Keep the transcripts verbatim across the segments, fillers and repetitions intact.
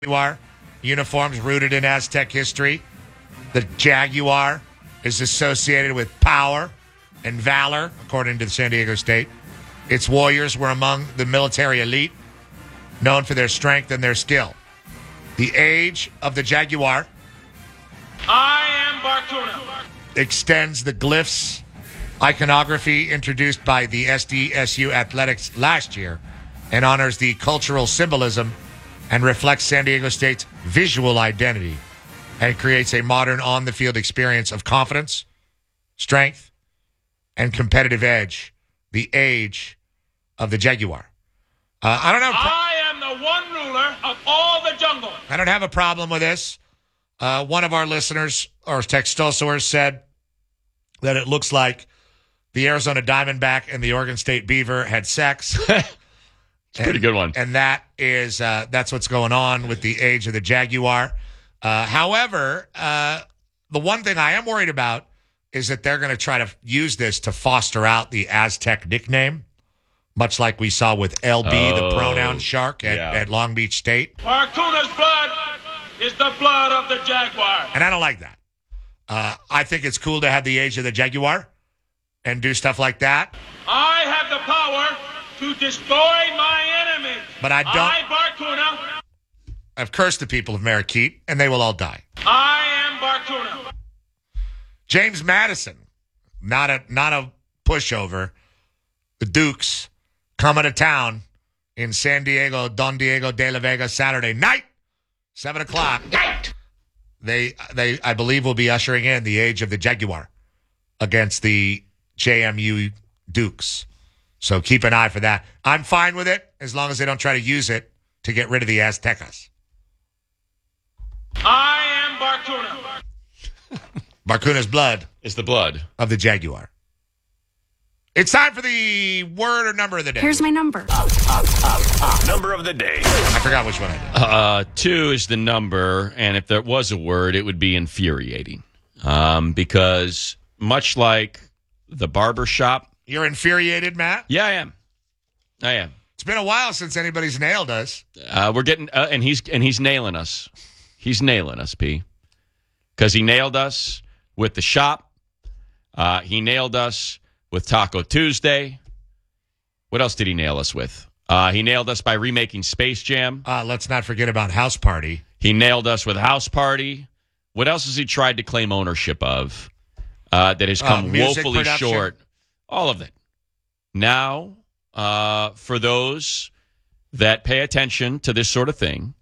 Jaguar uniforms rooted in Aztec history. The Jaguar is associated with power and valor, according to the San Diego State. Its warriors were among the military elite, known for their strength and their skill. The age of the Jaguar I am Bartuna. extends the glyphs iconography introduced by the S D S U Athletics last year and honors the cultural symbolism and reflects San Diego State's visual identity and creates a modern on-the-field experience of confidence, strength, and competitive edge. The age of the Jaguar. Uh, I don't know. I am the one ruler of all the jungle. I don't have a problem with this. Uh, one of our listeners, or Textosaurs, said that it looks like the Arizona Diamondback and the Oregon State Beaver had sex. It's a pretty good one. And that is uh, that's what's going on with the age of the Jaguar. Uh, however, uh, the one thing I am worried about is that they're going to try to use this to foster out the Aztec nickname, much like we saw with L B, oh, the pronoun shark at, yeah. at Long Beach State. Bartuna's blood is the blood of the Jaguar. And I don't like that. Uh, I think it's cool to have the age of the Jaguar and do stuff like that. I have the power to destroy my enemies. But I don't. I, Bartuna. I've cursed the people of Marrakech, and they will all die. I am Bartuna. James Madison, not a not a pushover. The Dukes coming to town in San Diego, Don Diego de la Vega, Saturday night, seven o'clock. Night. They they I believe will be ushering in the age of the Jaguar against the J M U Dukes. So keep an eye for that. I'm fine with it as long as they don't try to use it to get rid of the Aztecas. I am Bartuna. Barcuna's blood It's the blood of the Jaguar. It's time for the word or number of the day. Here's my number. Number of the day. I forgot which one I did. Uh, two is the number, and if there was a word, it would be infuriating. Um, because much like the barber shop. You're infuriated, Matt? Yeah, I am. I am. It's been a while since anybody's nailed us. Uh, we're getting, uh, and he's and he's nailing us. He's nailing us, P. Because he nailed us with the shop. Uh, he nailed us with Taco Tuesday. What else did he nail us with? Uh, he nailed us by remaking Space Jam. Uh, let's not forget about House Party. He nailed us with House Party. What else has he tried to claim ownership of uh, that has come Uh, music woefully production. short? All of it. Now, uh, for those that pay attention to this sort of thing,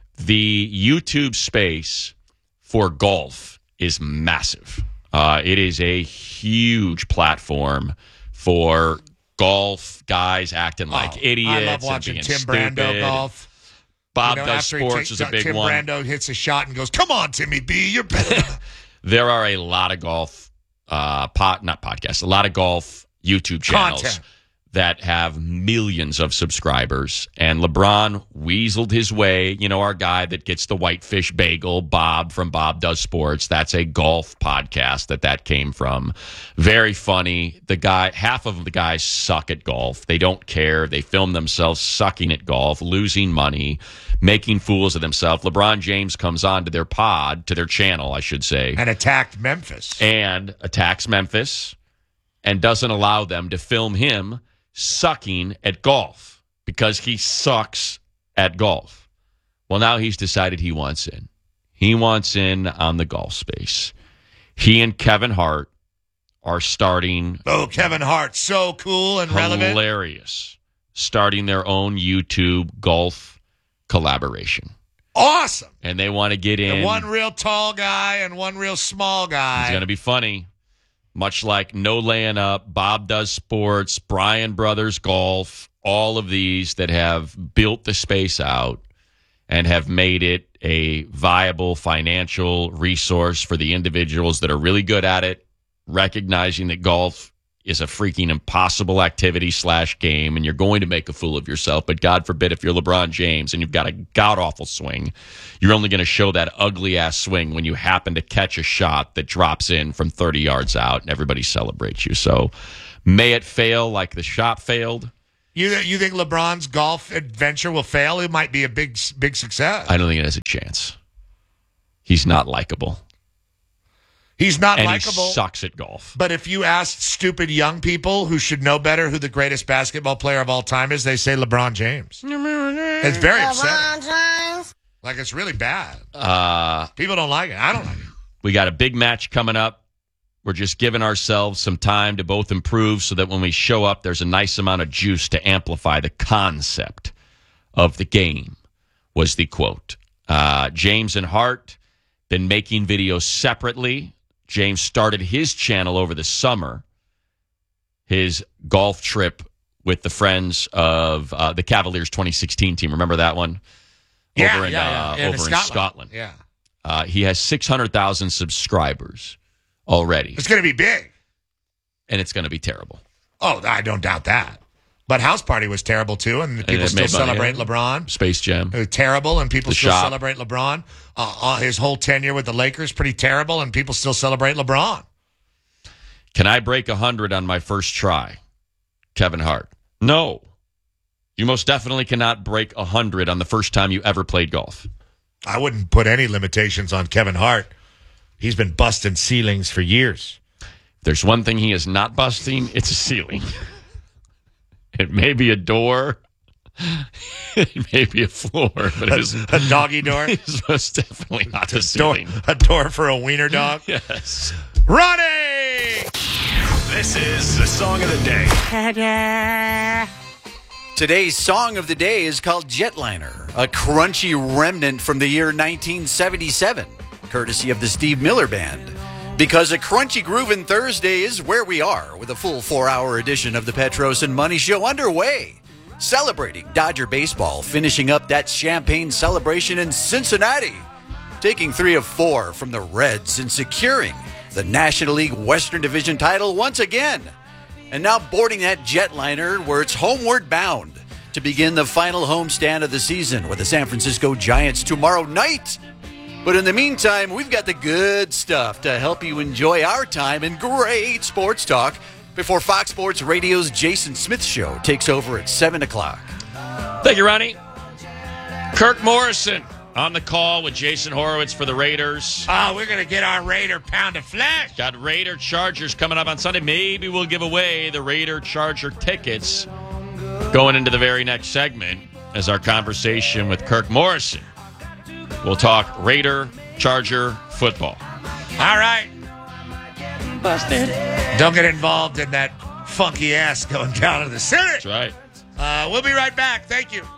the YouTube space for golf is massive. Uh, it is a huge platform for golf guys acting like Oh, idiots. I love watching and being Tim Brando stupid. golf. Bob You know, Does after he Sports takes- is a big Tim one. Brando hits a shot and goes, "Come on, Timmy B, you're better." than-" There are a lot of golf, uh, pot not podcasts, a lot of golf YouTube channels Content. that have millions of subscribers. And LeBron weaseled his way. You know, our guy that gets the Whitefish Bagel, Bob from Bob Does Sports. That's a golf podcast that that came from. Very funny. The guy, half of the guys suck at golf. They don't care. They film themselves sucking at golf, losing money, making fools of themselves. LeBron James comes on to their pod, to their channel, I should say, and attacked Memphis. and attacks Memphis and doesn't allow them to film him sucking at golf because he sucks at golf. Well, now he's decided he wants in. He wants in on the golf space. He and Kevin Hart are starting Oh, Kevin Hart, so cool and relevant. hilarious, starting their own YouTube golf collaboration. Awesome. And they want to get in. And one real tall guy and one real small guy. It's going to be funny. Much like No Laying Up, Bob Does Sports, Bryan Brothers Golf, all of these that have built the space out and have made it a viable financial resource for the individuals that are really good at it, recognizing that golf is a freaking impossible activity slash game, and you're going to make a fool of yourself. But God forbid if you're LeBron James and you've got a god-awful swing, you're only going to show that ugly-ass swing when you happen to catch a shot that drops in from thirty yards out, and everybody celebrates you. So may it fail like the shop failed. You you think LeBron's golf adventure will fail? It might be a big big success. I don't think it has a chance. He's not likable. He's not and likable. He sucks at golf. But if you ask stupid young people who should know better who the greatest basketball player of all time is, they say LeBron James. It's very upsetting. Like, it's really bad. Uh, People don't like it. I don't like it. We got a big match coming up. We're just giving ourselves some time to both improve so that when we show up, there's a nice amount of juice to amplify the concept of the game, was the quote. Uh, James and Hart been making videos separately. James started his channel over the summer, his golf trip with the friends of uh, the Cavaliers twenty sixteen team. Remember that one? Yeah, over in, yeah, yeah. uh, over in Scotland. Scotland. Yeah. Uh, he has six hundred thousand subscribers already. It's going to be big. And it's going to be terrible. Oh, I don't doubt that. But House Party was terrible, too, and people it still made money, celebrate yeah. LeBron. Space Jam. It was terrible, and people The still Shop. celebrate LeBron. Uh, uh, his whole tenure with the Lakers, pretty terrible, and people still celebrate LeBron. Can I break one hundred on my first try? Kevin Hart. No. You most definitely cannot break one hundred on the first time you ever played golf. I wouldn't put any limitations on Kevin Hart. He's been busting ceilings for years. If there's one thing he is not busting, it's a ceiling. It may be a door. It may be a floor. But it is, A doggy door? it's most definitely not a door ceiling. a door for a wiener dog? Yes. Ronnie! This is the song of the day. Today's song of the day is called Jetliner, a crunchy remnant from the year nineteen seventy-seven, courtesy of the Steve Miller Band. Because a crunchy groovin' Thursday is where we are, with a full four-hour edition of the Petros and Money Show underway. Celebrating Dodger baseball, finishing up that champagne celebration in Cincinnati. Taking three of four from the Reds and securing the National League Western Division title once again. And now boarding that jetliner where it's homeward bound to begin the final homestand of the season with the San Francisco Giants tomorrow night. But in the meantime, we've got the good stuff to help you enjoy our time in great sports talk before Fox Sports Radio's Jason Smith Show takes over at seven o'clock. Thank you, Ronnie. Kirk Morrison on the call with Jason Horowitz for the Raiders. Oh, we're going to get our Raider pound of flesh. Got Raider Chargers coming up on Sunday. Maybe we'll give away the Raider Charger tickets going into the very next segment as our conversation with Kirk Morrison. We'll talk Raider Charger football. All right. Busted. Don't get involved in that funky ass going down to the city. That's right. Uh, we'll be right back. Thank you.